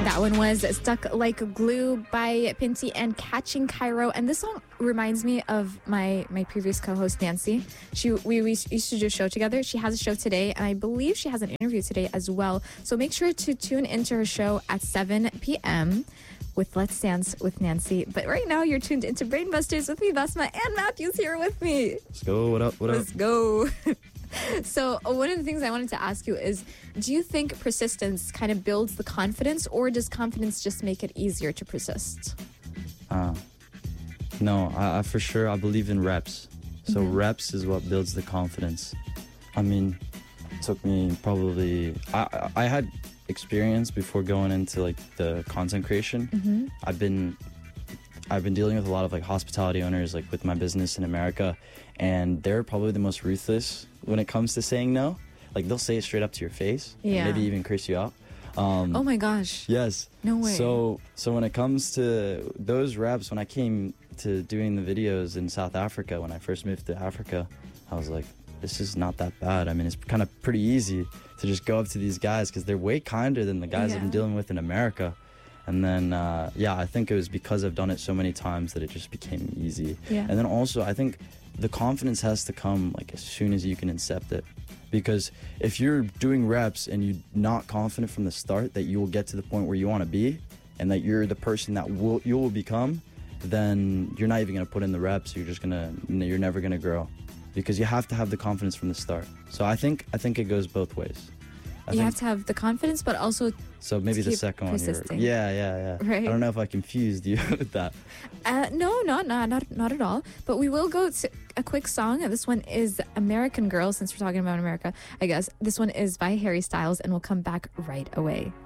That one was Stuck Like Glue by Pinty and Catching Cairo. And this song reminds me of my previous co-host, Nancy. We used to do a show together. She has a show today, and I believe she has an interview today as well. So make sure to tune into her show at 7 p.m. with Let's Dance with Nancy. But right now, you're tuned into Brainbusters with me, Basma, and Matthew's here with me. Let's go. What up? Let's go. So one of the things I wanted to ask you is, do you think persistence kind of builds the confidence, or does confidence just make it easier to persist? No, I for sure, I believe in reps. So reps is what builds the confidence. I mean, it took me probably, I had experience before going into like the content creation. I've been dealing with a lot of like hospitality owners, like with my business in America, and they're probably the most ruthless when it comes to saying no. Like they'll say it straight up to your face, and maybe even curse you out. Oh my gosh. Yes. No way. So when it comes to those reps, when I came to doing the videos in South Africa, when I first moved to Africa, I was like, this is not that bad. I mean, it's kind of pretty easy to just go up to these guys because they're way kinder than the guys I've been dealing with in America. And then, I think it was because I've done it so many times that it just became easy. Yeah. And then also, I think the confidence has to come like as soon as you can accept it. Because if you're doing reps and you're not confident from the start that you will get to the point where you want to be and that you're the person that you will become, then you're not even going to put in the reps. You're never going to grow. Because you have to have the confidence from the start. So I think it goes both ways. You have to have the confidence, but also so maybe the second one. Yeah. Right. I don't know if I confused you with that. No, not at all. But we will go to a quick song. This one is American Girl, since we're talking about America, I guess. This one is by Harry Styles, and we'll come back right away.